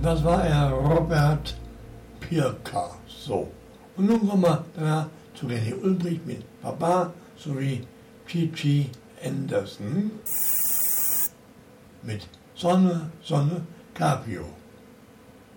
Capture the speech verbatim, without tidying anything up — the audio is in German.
das war er, Robert Pirker. So. Und nun kommen wir da zu René Ulbricht mit Papa sowie Gigi Anderson mit Sonne, Sonne, Caprio.